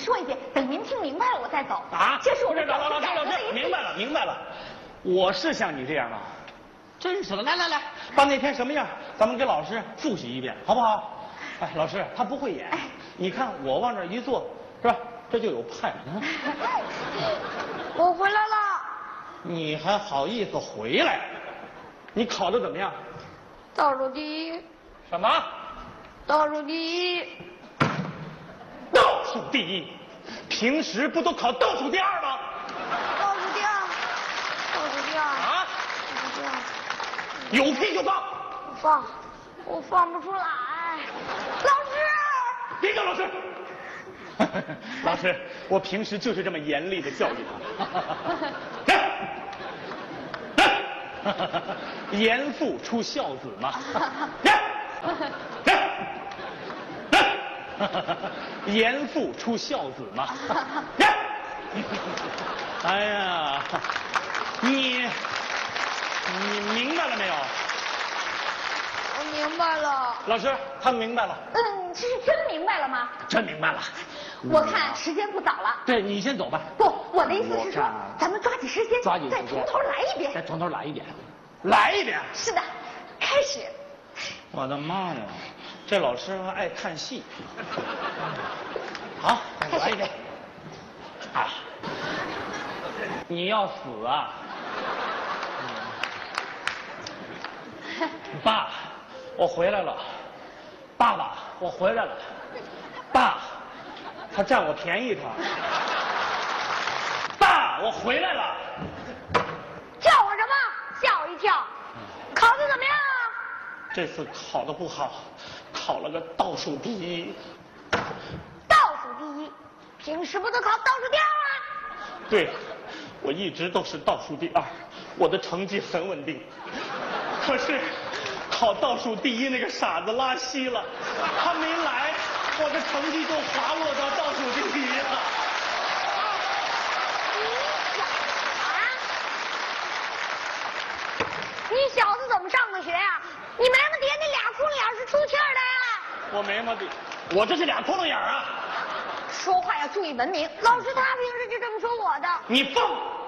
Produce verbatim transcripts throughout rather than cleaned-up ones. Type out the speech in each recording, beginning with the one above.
说一遍，等您听明白了我再走。 啊？ 这是我的老老老师老师，明白了明白了，我是像你这样吗？真是的，来来来，把那天什么样，咱们给老师复习一遍，好不好？哎，老师他不会演，哎、你看我往这一坐，是吧？这就有派。嗯、 我回来了。 你还好意思回来？你考的怎么样？ 倒数第一。 什么？ 倒数第一。 倒数第一？平时不都考倒数第二吗？ 倒数第二。倒数第二。 啊？ 倒数第二。 有屁就放。 放，我放不出来。老师。 别叫老师。老师，我平时就是这么严厉的教育他。严父出孝子嘛。严父出孝子嘛。哎呀，你你明白了没有？ 我明白了。 老师，他明白了。 嗯，这是真明白了吗？ 真明白了。 我看时间不早了。 对，你先走吧。 不，我的意思是说，咱们抓紧时间， 抓紧时间， 再从头来一遍。 再从头来一遍，来一遍。 是的，开始。 我的妈呀，这老师还爱看戏。好，来一遍。啊，你要死啊！爸，我回来了。爸爸，我回来了。爸，他占我便宜他。爸，我回来了。 叫我什么？吓我一跳。考的怎么样啊？ 这次考的不好，考了个倒数第一。 倒数第一，平时不都考倒数第二吗？ 对，我一直都是倒数第二，我的成绩很稳定。可是考倒数第一那个傻子拉稀了，他没来，我的成绩就滑落到倒数第一了。 你小子怎么上的学呀、啊？你眉毛底下那俩窟窿眼是出气儿的呀？ 我眉毛底，我这是俩窟窿眼啊！ 说话要注意文明。 老师他平时就这么说我的。 你放！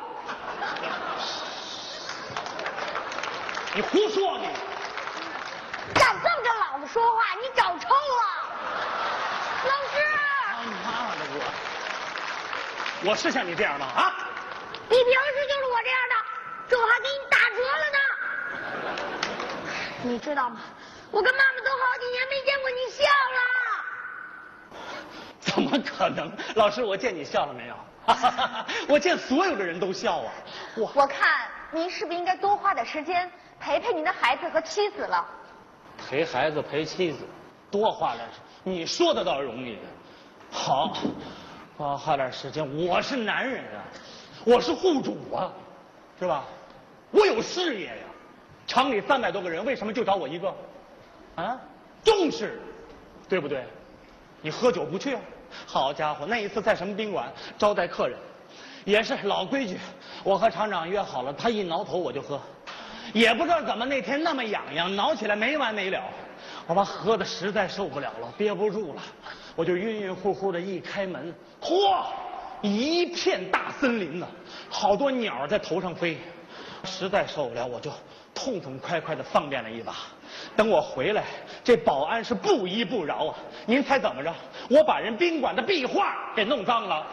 你胡说你！ 敢这么跟老子说话，你找抽了！老师！ 他妈的我！我是像你这样吗？啊！ 你平时就是我这样的，这我还给你打折了呢。你知道吗？我跟妈妈都好几年没见过你笑了。 怎么可能？老师，我见你笑了没有？我见所有的人都笑啊！ 我我看您是不是应该多花点时间陪陪您的孩子和妻子了？ 陪孩子陪妻子，多花点，你说的倒容易。好，多花点时间。我是男人啊，我是户主啊，是吧？我有事业呀。厂里三百多个人，为什么就找我一个？啊，重视，对不对？你喝酒不去啊？好家伙，那一次在什么宾馆招待客人，也是老规矩，我和厂长约好了，他一挠头我就喝，也不知道怎么那天那么痒痒，挠起来没完没了，我把喝的实在受不了了，憋不住了，我就晕晕乎乎的一开门，嚯，一片大森林呢，好多鸟在头上飞，实在受不了，我就痛痛快快的方便了一把。等我回来，这保安是不依不饶啊！您猜怎么着？我把人宾馆的壁画给弄脏了，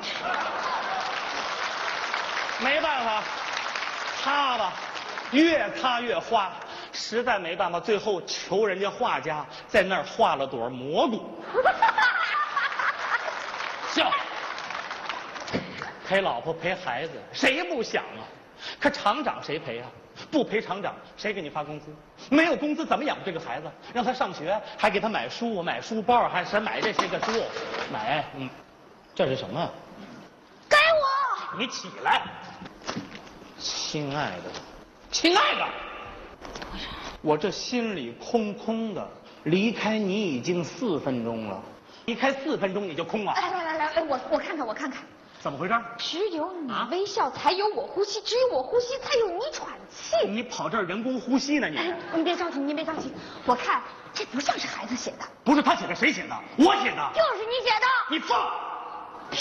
没办法，擦吧，越擦越花，实在没办法，最后求人家画家在那儿画了朵蘑菇。笑，陪老婆陪孩子，谁不想啊？可厂长谁陪啊？不陪厂长，谁给你发工资？没有工资怎么养这个孩子？让他上学，还给他买书、买书包，还是买这些个书？买，嗯，这是什么？ 给我！ 你起来，亲爱的，亲爱的，我这心里空空的，离开你已经四分钟了，离开四分钟你就空了？ 来来来来，哎，我我看看，我看看。 怎么回事？ 只有你微笑，才有我呼吸；只有我呼吸，才有你喘气。 你跑这儿人工呼吸呢？你哎，您别着急，您别着急。我看这不像是孩子写的。 不是他写的，谁写的？我写的。 就是你写的。 你放！